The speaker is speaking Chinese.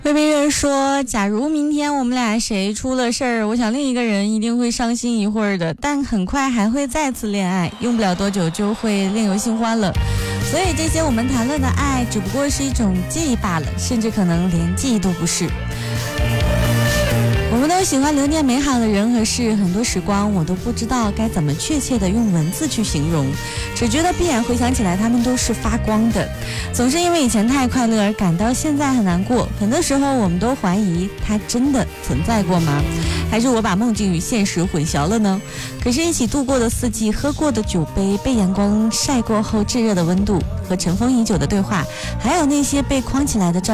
魏明月说，假如明天我们俩谁出了事儿，我想另一个人一定会伤心一会儿的，但很快还会再次恋爱，用不了多久就会另有新欢了。所以这些我们谈论的爱只不过是一种记忆罢了，甚至可能连记忆都不是。我们都喜欢留念美好的人和事，很多时光我都不知道该怎么确切的用文字去形容，只觉得闭眼回想起来他们都是发光的。总是因为以前太快乐而感到现在很难过，很多时候我们都怀疑它真的存在过吗？还是我把梦境与现实混淆了呢？可是一起度过的四季，喝过的酒杯，被阳光晒过后炙热的温度，和尘封已久的对话，还有那些被框起来的照